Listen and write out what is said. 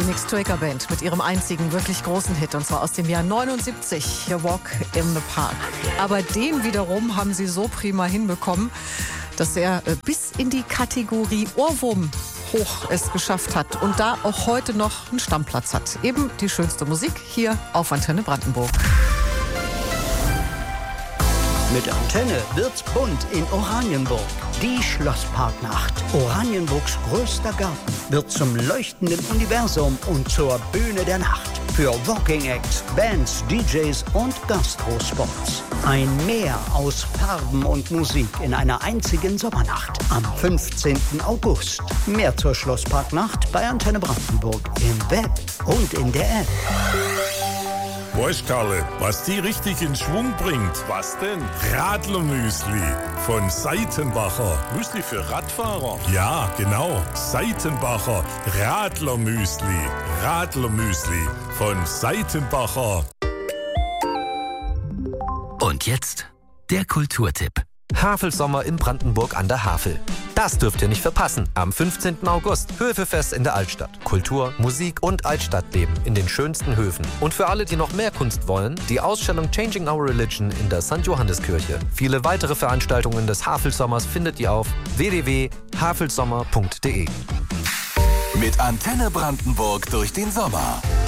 die Nick Straker Band mit ihrem einzigen wirklich großen Hit, und zwar aus dem Jahr 79, A Walk in the Park. Aber den wiederum haben sie so prima hinbekommen, dass er bis in die Kategorie Ohrwurm hoch es geschafft hat und da auch heute noch einen Stammplatz hat. Eben die schönste Musik hier auf Antenne Brandenburg. Mit Antenne wird's bunt in Oranienburg. Die Schlossparknacht. Oranienburgs größter Garten wird zum leuchtenden Universum und zur Bühne der Nacht. Für Walking Acts, Bands, DJs und Gastrospots. Ein Meer aus Farben und Musik in einer einzigen Sommernacht. Am 15. August. Mehr zur Schlossparknacht bei Antenne Brandenburg im Web und in der App. Weißt Karle, was die richtig in Schwung bringt? Was denn? Radlermüsli von Seitenbacher. Müsli für Radfahrer? Ja, genau. Seitenbacher Radlermüsli. Radlermüsli von Seitenbacher. Und jetzt der Kulturtipp. Havelsommer in Brandenburg an der Havel. Das dürft ihr nicht verpassen. Am 15. August Höfefest in der Altstadt. Kultur, Musik und Altstadtleben in den schönsten Höfen. Und für alle, die noch mehr Kunst wollen, die Ausstellung Changing Our Religion in der St. Johanneskirche. Viele weitere Veranstaltungen des Havelsommers findet ihr auf www.havelsommer.de. Mit Antenne Brandenburg durch den Sommer.